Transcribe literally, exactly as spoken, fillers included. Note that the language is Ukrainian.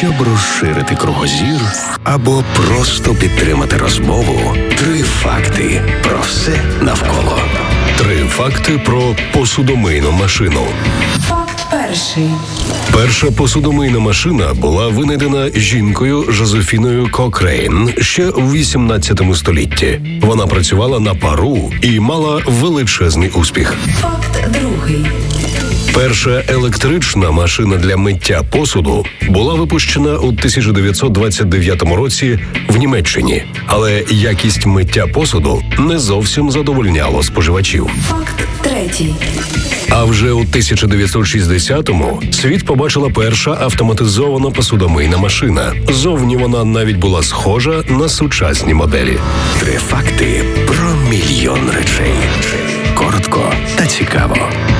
щоб розширити кругозір або просто підтримати розмову. Три факти про все навколо. Три факти про посудомийну машину. Факт перший. Перша посудомийна машина була винайдена жінкою Жозефіною Кокрейн ще у вісімнадцятому столітті. Вона працювала на пару і мала величезний успіх. Факт другий. Перша електрична машина для миття посуду була випущена у тисяча дев'ятсот двадцять дев'ятому році в Німеччині. Але якість миття посуду не зовсім задовольняло споживачів. Факт третій. А вже у тисяча дев'ятсот шістдесятому світ побачила перша автоматизована посудомийна машина. Зовні вона навіть була схожа на сучасні моделі. Три факти про мільйон речей. Коротко та цікаво.